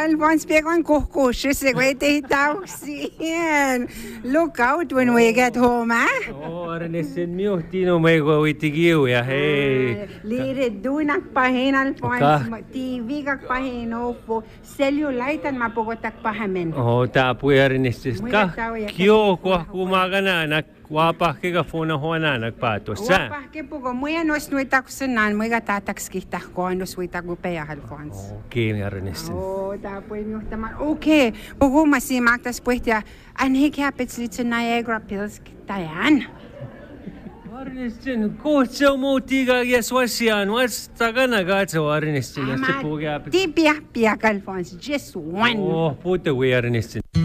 Alphonse Pegon Kokoshes, the great Tauxian. Look out when we get home, eh? Oh, Ernestin Tino Mego Witigiu, ya, hey. Lire Dunak Pahin Alphonse, TV Pahin, for cellulite and Mapogotak Pahamen. Oh, Tapu Ernestis. Kyo, Kumagana, Wapa Kigafona Hona, Pato. Wapa Kipugo, Muenos Nuitaxanan, Muegatatakskita, Konos Witagupea Alphonse. Okay, Ernestin. Oh, Tapu okay, Pogoma si Magdas Puertia, and he capits little Niagara Pills, Diane. Ernestin, go so motiga, yes, what's yan? What's Tagana got so Ernestin? Tipia Alphonse, just one. Oh, put away Ernestin.